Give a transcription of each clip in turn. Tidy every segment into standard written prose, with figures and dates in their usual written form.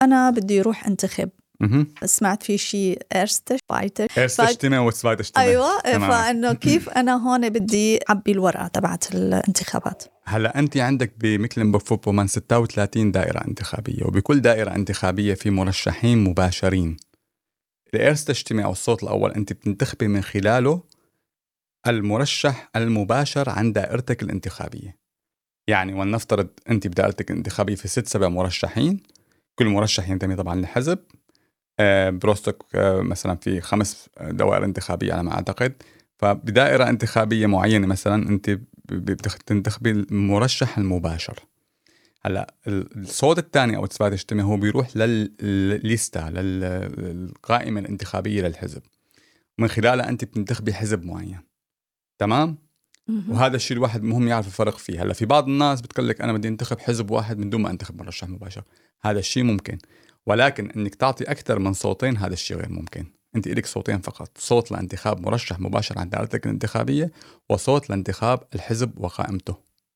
أنا بدي أروح أنتخب. مهم. سمعت في شيء Erste Stimme وzweite Stimme. أيوة تمام. فإنه كيف أنا هون بدي أعبي الورقة تبعت الانتخابات. هلا أنت عندك بمكلنبورغ-فوربومرن 36 دائرة انتخابية، وبكل دائرة انتخابية في مرشحين مباشرين. الإيرست Stimme أو الصوت الأول أنت بتنتخبي من خلاله المرشح المباشر عن دائرتك الانتخابية. يعني ولنفترض أنت بدائرتك الانتخابية في 6-7 مرشحين، كل مرشح ينتمي طبعا لحزب. بروستوك مثلا في 5 دوائر انتخابية على ما أعتقد. فبدائرة انتخابية معينة مثلا أنت بتنتخبي المرشح المباشر. هلا الصوت الثاني أو الزوايدة Stimme هو بيروح للليستا، للقائمة الانتخابية للحزب، من خلالها أنت بتنتخبي حزب معين. تمام؟ وهذا الشيء الواحد مهم يعرف الفرق فيه. هلا في بعض الناس بتقلك أنا بدي انتخب حزب واحد من دون ما انتخب مرشح مباشر. هذا الشيء ممكن، ولكن انك تعطي اكثر من صوتين هذا الشيء غير ممكن. انت لك صوتين فقط، صوت لانتخاب مرشح مباشر عن دائرتك الانتخابية، وصوت لانتخاب الحزب وقائمته.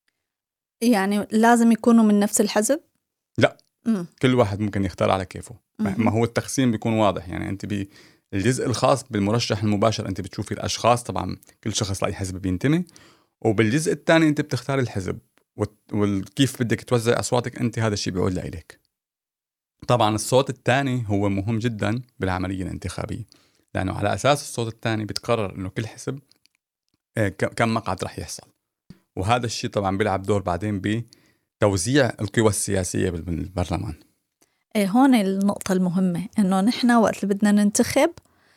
يعني لازم يكونوا من نفس الحزب؟ لا. كل واحد ممكن يختار على كيفه. ما هو التقسيم بيكون واضح. يعني انت بالجزء الخاص بالمرشح المباشر انت بتشوفي الاشخاص، طبعا كل شخص لاي حزب بينتمي، وبالجزء الثاني انت بتختار الحزب وكيف بدك توزع اصواتك انت. هذا الشيء بيعود لإلك. طبعا الصوت الثاني هو مهم جدا بالعملية الانتخابية، لأنه على أساس الصوت الثاني بتقرر إنه كل حزب كم مقعد رح يحصل. وهذا الشيء طبعا بيلعب دور بعدين بتوزيع القوى السياسية بالبرلمان. هون النقطة المهمة إنه نحن وقت اللي بدنا ننتخب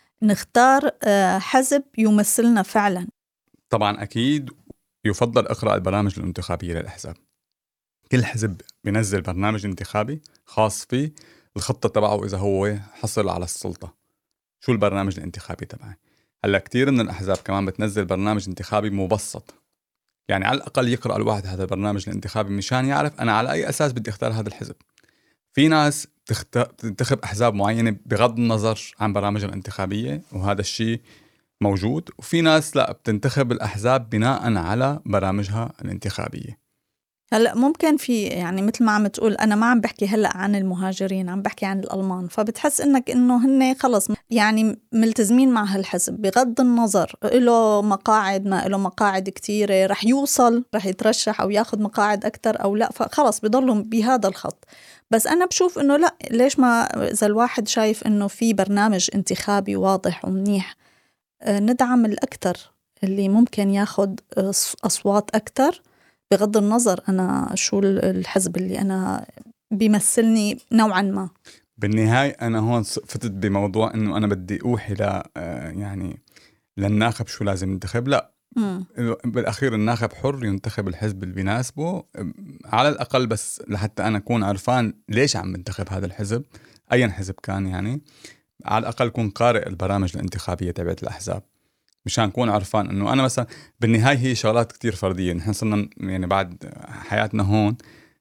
نختار حزب يمثلنا فعلا. طبعا أكيد يفضل اقرأ البرامج الانتخابية للأحزاب. كل حزب بينزل برنامج انتخابي خاص فيه، الخطة تبعه إذا هو حصل على السلطة شو البرنامج الانتخابي تبعه. هلا كتير من الأحزاب كمان بتنزل برنامج انتخابي مبسط، يعني على الأقل يقرأ الواحد هذا البرنامج الانتخابي مشان يعرف أنا على أي أساس بدي اختار هذا الحزب. في ناس تنتخب أحزاب معينة بغض النظر عن برامجها الانتخابية، وهذا الشيء موجود. وفي ناس لا، بتنتخب الأحزاب بناء على برامجها الانتخابية. هلأ ممكن في يعني مثل ما عم تقول، أنا ما عم بحكي هلأ عن المهاجرين، عم بحكي عن الألمان، فبتحس إنك إنه هن خلص يعني ملتزمين مع هالحزب بغض النظر إله مقاعد ما إله مقاعد كتيرة، رح يوصل رح يترشح أو ياخد مقاعد أكتر أو لا، فخلص بيضلهم بهذا الخط. بس أنا بشوف إنه لا، ليش ما إذا الواحد شايف إنه في برنامج انتخابي واضح ومنيح ندعم الأكتر اللي ممكن ياخد أصوات أكتر، بغض النظر أنا شو الحزب اللي أنا بيمثلني نوعا ما. بالنهاية أنا هون فتت بموضوع إنه أنا بدي أوحي يعني للناخب شو لازم ينتخب. لا، بالأخير الناخب حر ينتخب الحزب اللي بيناسبه على الأقل، بس لحتى أنا أكون عرفان ليش عم بنتخب هذا الحزب أي حزب كان. يعني على الأقل كون قارئ البرامج الانتخابية تبعت الأحزاب مشان أكون عرفان إنه أنا مثلا بالنهاية هي شغلات كتير فردية. نحن صرنا يعني بعد حياتنا هون،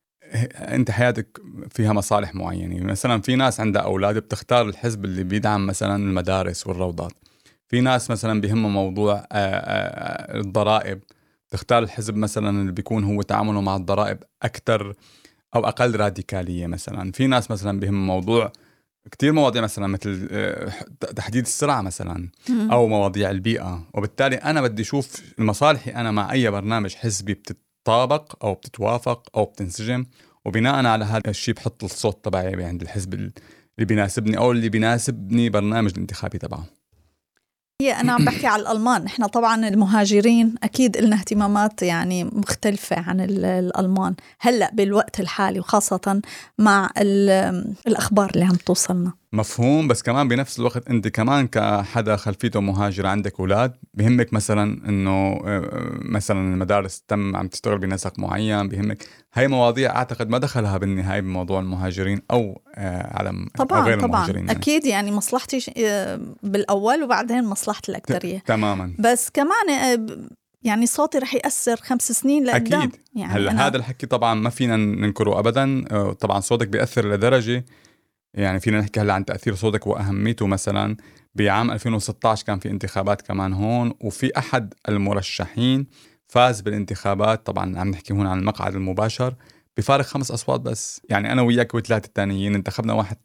أنت حياتك فيها مصالح معينة. مثلا في ناس عندها أولاد بتختار الحزب اللي بيدعم مثلا المدارس والروضات. في ناس مثلا بيهمه موضوع الضرائب، تختار الحزب مثلا اللي بيكون هو تعامله مع الضرائب أكتر أو أقل راديكالية. مثلا في ناس مثلا بيهم موضوع كتير مواضيع مثلا مثل تحديد السرعة مثلا أو مواضيع البيئة. وبالتالي أنا بدي أشوف مصالحي أنا مع أي برنامج حزبي بتطابق أو بتتوافق أو بتنسجم، وبناء على هذا الشيء بحط الصوت تبعي عند الحزب اللي بيناسبني أو اللي بيناسبني برنامج الانتخابي تبعه. هي أنا عم بحكي على الألمان. إحنا طبعا المهاجرين أكيد لنا اهتمامات يعني مختلفة عن الألمان هلأ بالوقت الحالي، وخاصة مع الأخبار اللي عم توصلنا. مفهوم. بس كمان بنفس الوقت أنت كمان كحدا خلفيته مهاجر عندك أولاد، بهمك مثلا إنه مثلا المدارس عم تشتغل بنسق معين، بهمك هاي مواضيع أعتقد ما دخلها بالنهاية بموضوع المهاجرين أو على طبعاً أو غير طبعاً المهاجرين. يعني أكيد يعني مصلحتي بالأول وبعدين مصلحة الأكترية. تماما. بس كمان يعني صوتي رح يأثر 5 سنين لقدام. أكيد. يعني هلا هذا الحكي طبعا ما فينا ننكره أبدا. طبعا صوتك بيأثر لدرجة، يعني فينا نحكي هلا عن تأثير صوتك وأهميته. مثلا بعام 2016 كان في انتخابات كمان هون، وفي أحد المرشحين فاز بالانتخابات. طبعا عم نحكي هون عن المقعد المباشر بفارق 5 أصوات بس. يعني أنا وياك و3 التانيين انتخبنا واحد